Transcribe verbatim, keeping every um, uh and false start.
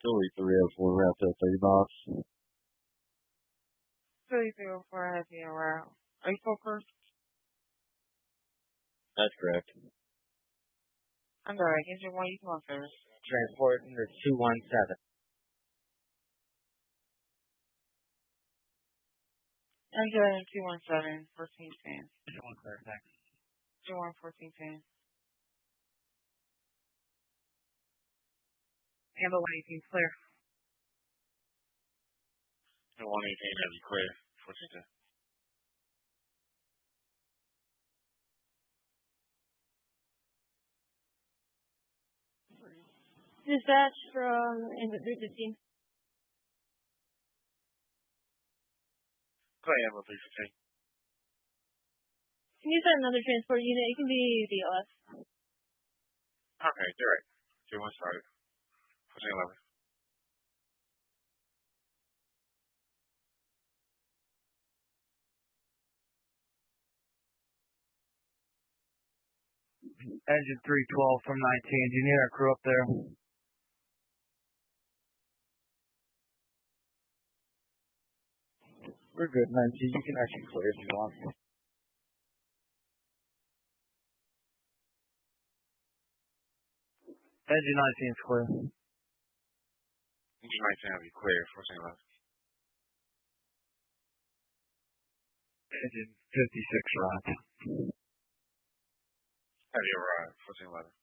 Philly three oh four wrapped up thirty bucks. Philly three oh four has me around. Are you focused? That's correct. I'm sorry, get your one you want first. Transport under two one seven. I'm doing two one seven, fourteen ten. two one seven, thanks. two one fourteen ten. Handle one eighteen clear. one eighteen have you clear, fourteen ten. Dispatch from Ambit three fifteen. Go ahead, Ambit three fifteen. Can you send another transport unit? It can be B L S. Okay, direct. two one started. fourteen eleven. Engine three twelve from nineteen. Do you need our crew up there? We're good, nineteen. You can actually clear if you want. Engine nineteen is clear. Engine nineteen have you clear, fourteen eleven. Engine fifty-six right. Have you arrived, fourteen eleven.